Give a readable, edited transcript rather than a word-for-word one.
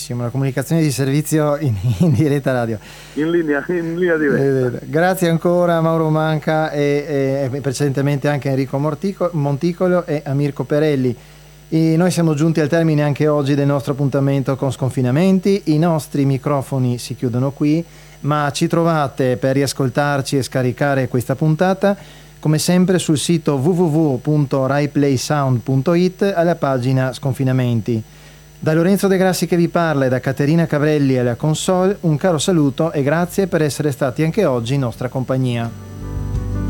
benissimo, la comunicazione di servizio in diretta radio. In linea diretta. Grazie ancora a Mauro Manca e precedentemente anche a Enrico Monticolo e a Mirko Perelli. E noi siamo giunti al termine anche oggi del nostro appuntamento con Sconfinamenti. I nostri microfoni si chiudono qui, ma ci trovate per riascoltarci e scaricare questa puntata come sempre sul sito www.raiplaysound.it alla pagina Sconfinamenti. Da Lorenzo De Grassi che vi parla e da Caterina Cavrelli alla console un caro saluto e grazie per essere stati anche oggi in nostra compagnia.